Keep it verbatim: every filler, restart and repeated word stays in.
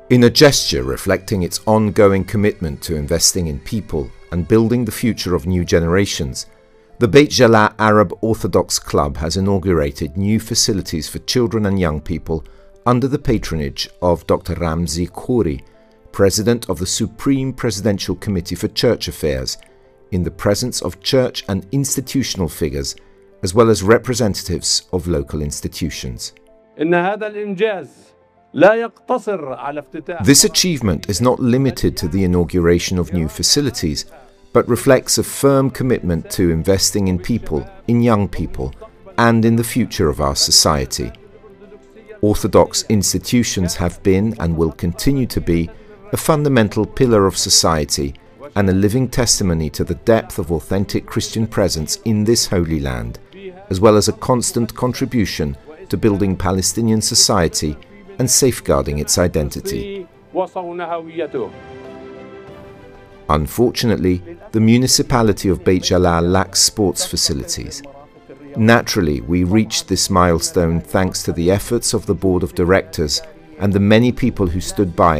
In a gesture reflecting its ongoing commitment to investing in people and building the future of new generations, the Beit Jala Arab Orthodox Club has inaugurated new facilities for children and young people under the patronage of Doctor Ramzi Khouri, President of the Supreme Presidential Committee for Church Affairs, in the presence of church and institutional figures, as well as representatives of local institutions. This achievement is not limited to the inauguration of new facilities, but reflects a firm commitment to investing in people, in young people, and in the future of our society. Orthodox institutions have been and will continue to be a fundamental pillar of society and a living testimony to the depth of authentic Christian presence in this Holy Land, as well as a constant contribution to building Palestinian society and safeguarding its identity. Unfortunately, the municipality of Beit Jala lacks sports facilities. Naturally, we reached this milestone thanks to the efforts of the board of directors and the many people who stood by